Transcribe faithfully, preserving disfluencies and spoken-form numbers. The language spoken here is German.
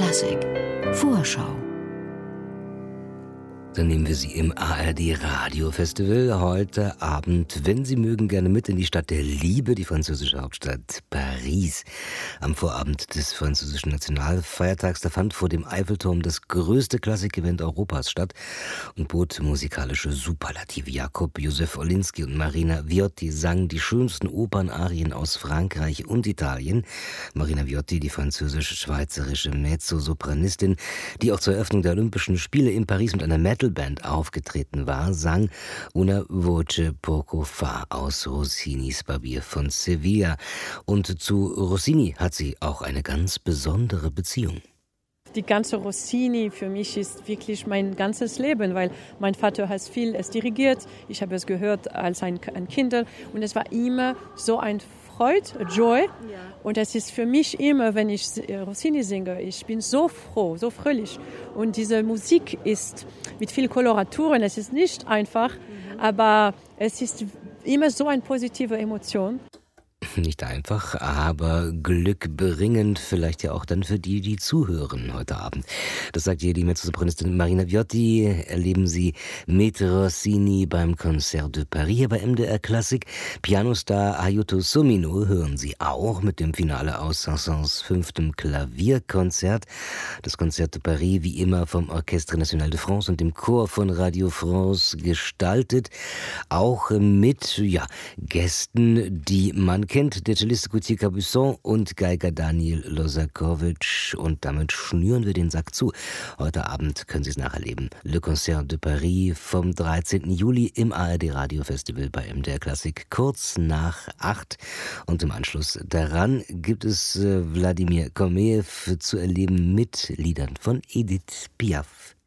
Klassik Vorschau. Dann nehmen wir Sie im A R D Radiofestival heute Abend, wenn Sie mögen, gerne mit in die Stadt der Liebe, die französische Hauptstadt Paris. Am Vorabend des französischen Nationalfeiertags, da fand vor dem Eiffelturm das größte Klassikevent Europas statt und bot musikalische Superlative. Jakob Josef Orlinski und Marina Viotti sangen die schönsten Opernarien aus Frankreich und Italien. Marina Viotti, die französisch-schweizerische Mezzosopranistin, die auch zur Eröffnung der Olympischen Spiele in Paris mit einer Metalband aufgetreten war, sang Una voce poco fa aus Rossinis Barbier von Sevilla. Und zu Rossini hat sie auch eine ganz besondere Beziehung. Die ganze Rossini für mich ist wirklich mein ganzes Leben, weil mein Vater hat viel es dirigiert. Ich habe es gehört als ein, ein Kind und es war immer so ein Freude, Joy. Und es ist für mich immer, wenn ich Rossini singe, ich bin so froh, so fröhlich. Und diese Musik ist mit viel Koloraturen, es ist nicht einfach, mhm. aber es ist immer so eine positive Emotion. Nicht einfach, aber glückbringend, vielleicht ja auch dann für die, die zuhören heute Abend. Das sagt hier die Mezzosopranistin Marina Viotti. Erleben Sie mit Rossini beim Concert de Paris hier bei M D R Klassik. Pianostar Hayato Sumino hören Sie auch mit dem Finale aus Saint-Saëns fünftem Klavierkonzert. Das Concert de Paris wie immer vom Orchestre National de France und dem Chor von Radio France gestaltet. Auch mit ja, Gästen, die man kennt. Der Cellist Gauthier Capuçon und Geiger Daniel Losakovic. Und damit schnüren wir den Sack zu. Heute Abend können Sie es nacherleben. Le Concert de Paris vom dreizehnten Juli im A R D Radiofestival bei M D R Klassik kurz nach acht. Und im Anschluss daran gibt es Wladimir Komejew zu erleben mit Liedern von Edith Piaf.